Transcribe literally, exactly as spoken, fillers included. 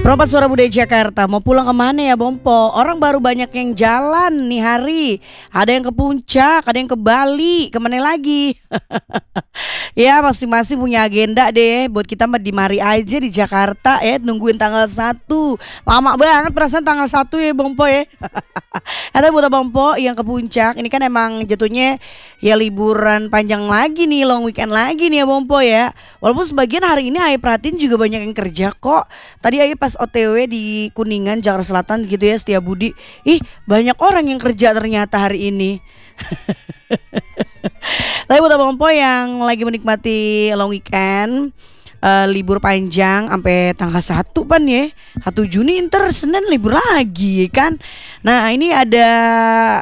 Perompak Suara Budaya Jakarta, mau pulang kemana ya Bompo? Orang baru banyak yang jalan nih hari. Ada yang ke puncak, ada yang ke Bali, kemana lagi? Ya masing-masing punya agenda deh. Buat kita mah di mari aja di Jakarta ya, nungguin tanggal satu. Lama banget perasaan tanggal satu ya Bompo ya. Ada buat Bompo yang ke puncak, ini kan emang jatuhnya ya liburan panjang lagi nih, long weekend lagi nih ya Bompo ya. Walaupun sebagian hari ini Ayu perhatiin juga banyak yang kerja kok. Tadi Ayu pas O T W di Kuningan, Jakarta Selatan gitu ya, Setiabudi. Ih, banyak orang yang kerja ternyata hari ini. Tapi buat Bompo yang lagi menikmati long weekend, uh, libur panjang sampai tanggal satu pan ya, satu Juni ntar Senin libur lagi kan. Nah ini ada